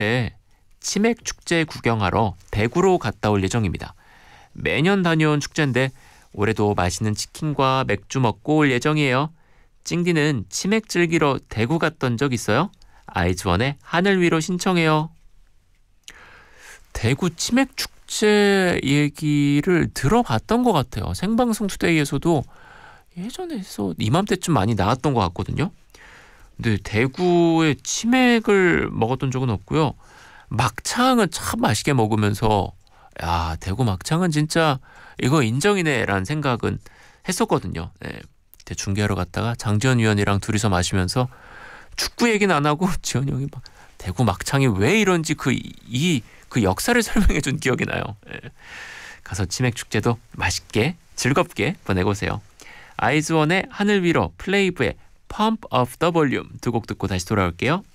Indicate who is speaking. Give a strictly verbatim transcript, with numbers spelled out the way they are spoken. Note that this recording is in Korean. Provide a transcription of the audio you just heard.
Speaker 1: 네, 치맥 축제 구경하러 대구로 갔다 올 예정입니다. 매년 다녀온 축제인데 올해도 맛있는 치킨과 맥주 먹고 올 예정이에요. 찡디는 치맥 즐기러 대구 갔던 적 있어요? 아이즈원의 하늘 위로 신청해요. 대구 치맥 축제 얘기를 들어봤던 것 같아요. 생방송 투데이에서도 예전에서 이맘때쯤 많이 나왔던 것 같거든요. 근데 대구에 치맥을 먹었던 적은 없고요. 막창은 참 맛있게 먹으면서 야, 대구 막창은 진짜 이거 인정이네 라는 생각은 했었거든요. 네. 그때 중계하러 갔다가 장지현 위원이랑 둘이서 마시면서 축구 얘기는 안 하고 지현이 형이 막 대구 막창이 왜 이런지 그 이 그 역사를 설명해 준 기억이 나요. 네. 가서 치맥 축제도 맛있게 즐겁게 보내고 오세요. 아이즈원의 하늘 위로, 플레이브의 Pump of the Volume 두 곡 듣고 다시 돌아올게요.